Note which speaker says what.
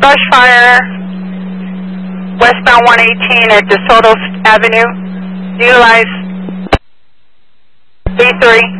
Speaker 1: brush fire westbound 118 at DeSoto Avenue. Utilize B3.